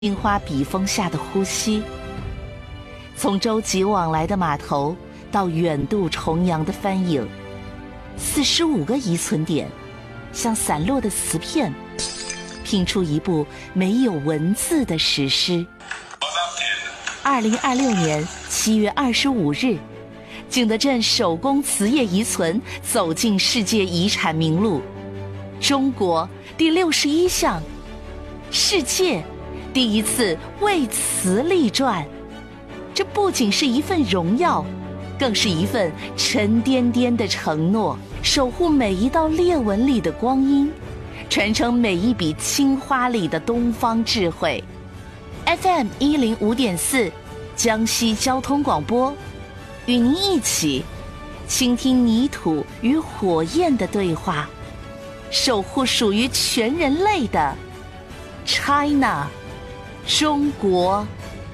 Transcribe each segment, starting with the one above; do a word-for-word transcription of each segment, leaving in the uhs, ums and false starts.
樱花笔锋下的呼吸，从洲际往来的码头到远渡重洋的帆影，四十五个遗存点像散落的瓷片，拼出一部没有文字的史诗。二零二六年七月二十五日，景德镇手工瓷业遗存走进世界遗产名录，中国第六十一项，世界第一次为瓷立传。这不仅是一份荣耀，更是一份沉甸甸的承诺，守护每一道裂纹里的光阴，传承每一笔青花里的东方智慧。 F M 一零五点四江西交通广播，与您一起倾听泥土与火焰的对话，守护属于全人类的 China 中国。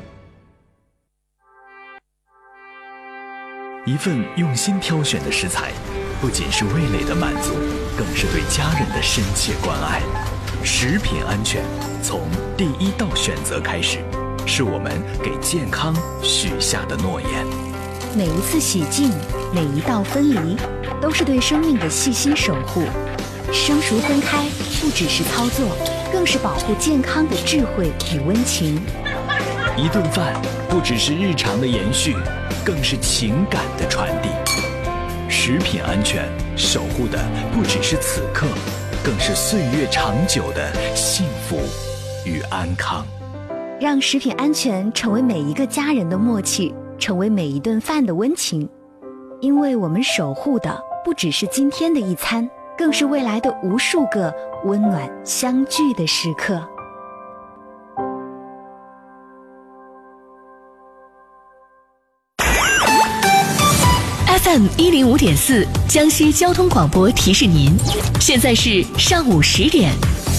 一份用心挑选的食材，不仅是味蕾的满足，更是对家人的深切关爱。食品安全从第一道选择开始，是我们给健康许下的诺言。 每一次洗净，每一道分离，都是对生命的细心守护。生熟分开不只是操作，更是保护健康的智慧与温情。 一顿饭不只是日常的延续，更是情感的传递。食品安全守护的不只是此刻，更是岁月长久的幸福与安康。 让食品安全成为每一个家人的默契，成为每一顿饭的温情。因为我们守护的不只是今天的一餐，更是未来的无数个温暖相聚的时刻。 F M 一零五点四江西交通广播提示您，现在是上午十点。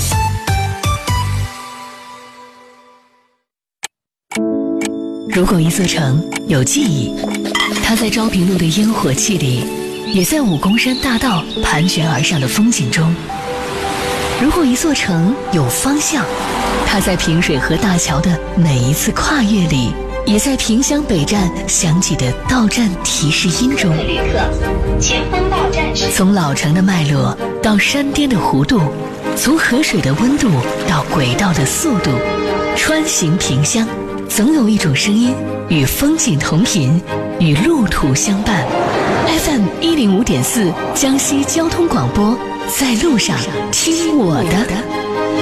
如果一座城有记忆，它在昭平路的烟火气里，也在武功山大道盘旋而上的风景中。如果一座城有方向，它在平水河大桥的每一次跨越里，也在萍乡北站响起的到站提示音中。旅客，前方到站是。从老城的脉络到山巅的弧度，从河水的温度到轨道的速度，穿行萍乡，总有一种声音与风景同频，与路途相伴。F M 一零五点四江西交通广播，在路上听我的。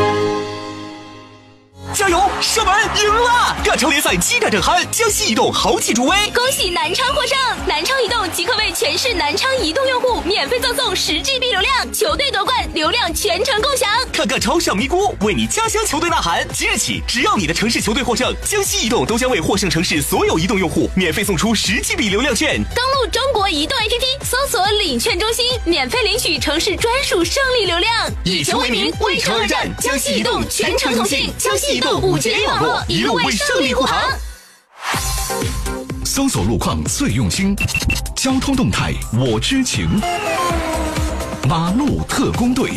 加油！射门赢了！亚超联赛激战正酣，江西移动豪气助威， 恭喜南昌获胜！南昌移动即刻为全市南昌移动用户免费赠送十 G B 流量，球队夺冠，流量全程共享。 看看超上咪咕，为你家乡球队呐喊！即日起，只要你的城市球队获胜，江西移动都将为获胜城市所有移动用户免费送出十 G B 流量券。 登录中国移动 A P P， 搜索领券中心，免费领取城市专属胜利流量。 以球为名，为城而战，江西移动全程同信，江西移动五 G 网络，一路为胜利护航。 搜索路况最用心，交通动态我知情。马路特工队。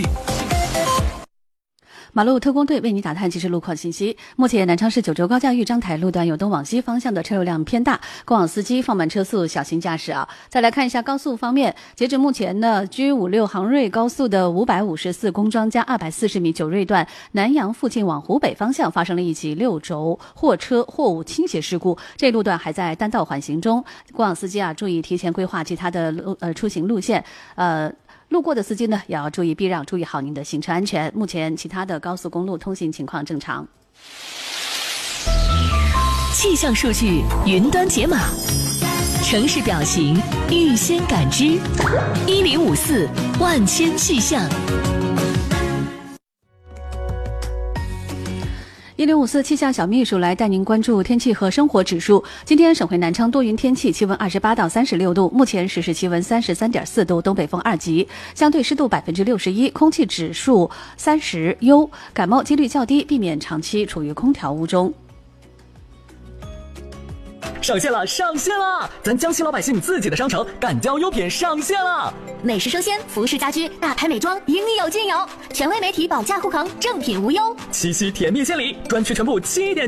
马路特工队为你打探即时路况信息。目前南昌市九州高架豫章台路段有东往西方向的车流量偏大，过往司机放慢车速，小心驾驶啊。再来看一下高速方面，截止目前呢 G 五六 杭瑞高速的五百五十四公庄加二百四十米九瑞段南阳附近往湖北方向发生了一起六轴货车货物倾斜事故，这路段还在单道缓行中，过往司机啊注意提前规划其他的路呃出行路线，呃。路过的司机呢，也要注意避让，注意好您的行车安全。目前其他的高速公路通行情况正常。 气象数据云端解码，城市表情预先感知，一零五四万千气象。 一零五四气象小秘书来带您关注天气和生活指数。今天省会南昌多云天气，气温二十八到三十六度，目前实时气温三十三点四度，东北风二级，相对湿度百分之六十一，空气指数三十优，感冒几率较低，避免长期处于空调屋中。 上线了，上线了！咱江西老百姓自己的商城敢交优品上线了， 美食生鲜、服饰家居、大牌美妆应有尽有，权威媒体保驾护航，正品无忧。 七夕甜蜜献礼，专区全部七点。